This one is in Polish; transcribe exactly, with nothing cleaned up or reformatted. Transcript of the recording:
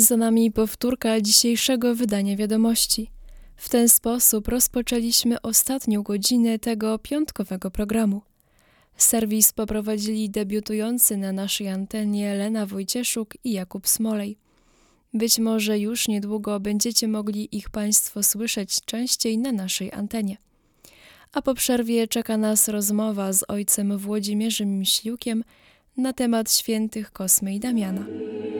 Za nami powtórka dzisiejszego wydania wiadomości. W ten sposób rozpoczęliśmy ostatnią godzinę tego piątkowego programu. Serwis poprowadzili debiutujący na naszej antenie Lena Wojcieszuk i Jakub Smolej. Być może już niedługo będziecie mogli ich Państwo słyszeć częściej na naszej antenie. A po przerwie czeka nas rozmowa z ojcem Włodzimierzem Myśliukiem na temat świętych Kosmy i Damiana.